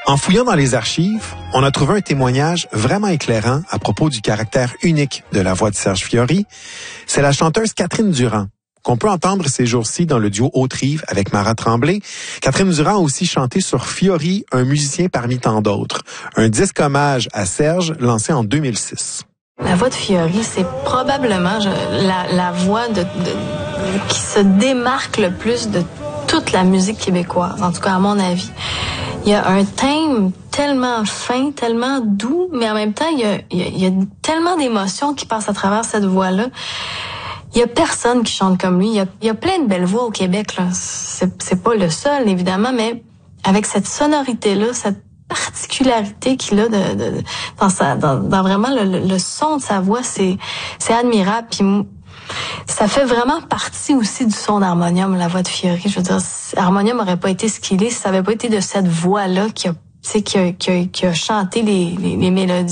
En fouillant dans les archives, on a trouvé un témoignage vraiment éclairant à propos du caractère unique de la voix de Serge Fiori. C'est la chanteuse Catherine Durand, qu'on peut entendre ces jours-ci dans le duo Haute-Rive avec Marat Tremblay. Catherine Durand a aussi chanté sur Fiori, un musicien parmi tant d'autres, un disque hommage à Serge lancé en 2006. La voix de Fiori, c'est probablement la voix qui se démarque le plus de toute la musique québécoise, en tout cas à mon avis. Il y a un thème tellement fin, tellement doux, mais en même temps, il y a tellement d'émotions qui passent à travers cette voix-là. Il y a personne qui chante comme lui. Il y a plein de belles voix au Québec, là. C'est pas le seul, évidemment, mais avec cette sonorité-là, cette particularité qu'il a dans vraiment le son de sa voix, c'est admirable. Puis ça fait vraiment partie aussi du son d'Harmonium, la voix de Fiori. Je veux dire, Harmonium aurait pas été ce qu'il est si ça avait pas été de cette voix-là qui a chanté les mélodies.